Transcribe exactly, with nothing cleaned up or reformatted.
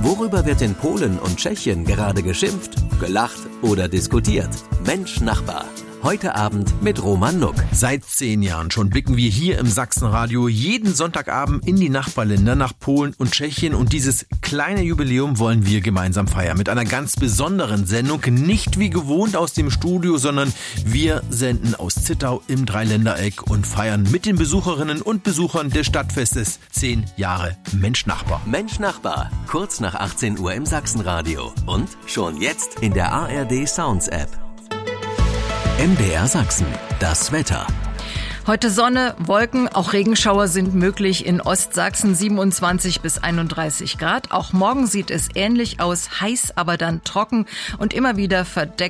Worüber wird in Polen und Tschechien gerade geschimpft, gelacht oder diskutiert? Mensch Nachbar. Heute Abend mit Roman Nuck. Seit zehn Jahren schon blicken wir hier im Sachsenradio jeden Sonntagabend in die Nachbarländer nach Polen und Tschechien und dieses kleine Jubiläum wollen wir gemeinsam feiern mit einer ganz besonderen Sendung, nicht wie gewohnt aus dem Studio, sondern wir senden aus Zittau im Dreiländereck und feiern mit den Besucherinnen und Besuchern des Stadtfestes zehn Jahre Mensch Nachbar. Mensch Nachbar, kurz nach achtzehn Uhr im Sachsenradio und schon jetzt in der A R D Sounds App. M D R Sachsen, das Wetter. Heute Sonne, Wolken, auch Regenschauer sind möglich in Ostsachsen, siebenundzwanzig bis einunddreißig Grad. Auch morgen sieht es ähnlich aus, heiß, aber dann trocken und immer wieder verdeckt.